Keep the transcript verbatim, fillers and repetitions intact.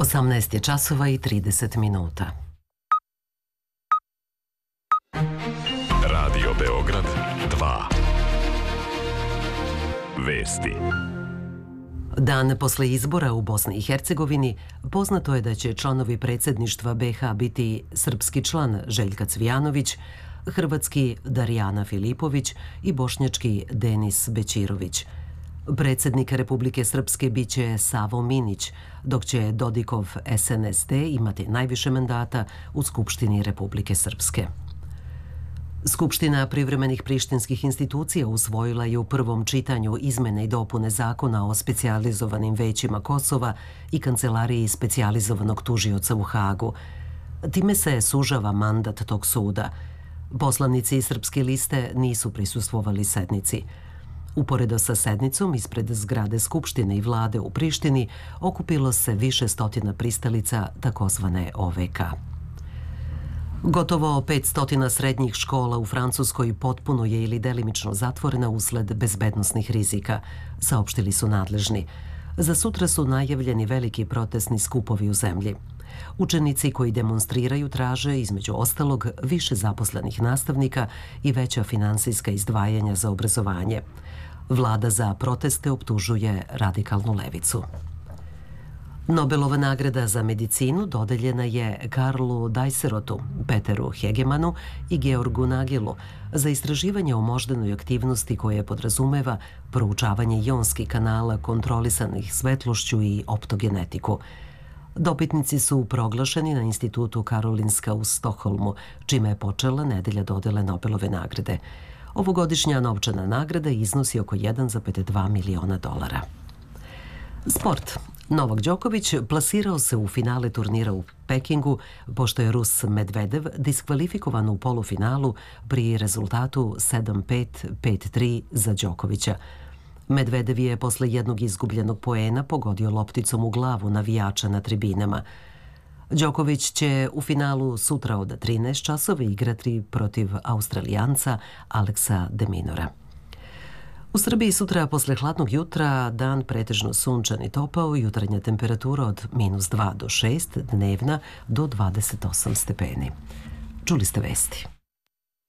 osamnaest je časova i trideset minuta. Radio Beograd dva. Vesti. Dan posle izbora u Bosni i Hercegovini poznato je da će članovi predsjedništva be ha biti srpski član Željka Cvijanović, hrvatski Darijana Filipović i bošnjački Denis Bećirović. Predsjednik Republike Srpske biće Savo Minić, dok će Dodikov es en es de imati najviše mandata u Skupštini Republike Srpske. Skupština privremenih prištinskih institucija usvojila je u prvom čitanju izmene i dopune zakona o specijalizovanim većima Kosova i kancelariji specijalizovanog tužioca u Hagu. Time se sužava mandat tog suda. Poslanici iz Srpske liste nisu prisustvovali sednici. Uporedo sa sednicom, ispred zgrade Skupštine i vlade u Prištini okupilo se više stotina pristalica takozvane o ve ka. Gotovo petsto srednjih škola u Francuskoj potpuno je ili delimično zatvorena usled bezbednosnih rizika, saopštili su nadležni. Za sutra su najavljeni veliki protestni skupovi u zemlji. Učenici koji demonstriraju traže, između ostalog, više zaposlenih nastavnika i veća finansijska izdvajanja za obrazovanje. Vlada za proteste optužuje radikalnu levicu. Nobelova nagrada za medicinu dodeljena je Karlu Dajserotu, Peteru Hegemanu i Georgu Nagilu za istraživanje o moždanoj aktivnosti koje podrazumeva proučavanje ionskih kanala kontrolisanih svetlošću i optogenetiku. Dobitnici su proglašeni na institutu Karolinska u Stokholmu, čime je počela nedelja dodele Nobelove nagrade. Ovogodišnja novčana nagrada iznosi oko jedan zarez dva miliona dolara. Sport. Novak Đoković plasirao se u finale turnira u Pekingu, pošto je Rus Medvedev diskvalifikovan u polufinalu pri rezultatu sedam pet, pet tri za Đokovića. Medvedev je posle jednog izgubljenog poena pogodio lopticom u glavu navijača na tribinama. Đoković će u finalu sutra od trinaest časova igrati protiv Australijanca Aleksa de Minora. U Srbiji sutra posle hladnog jutra dan pretežno sunčan i topao, jutarnja temperatura od minus dva do šest, dnevna do dvadeset osam stepeni. Čuli ste vesti.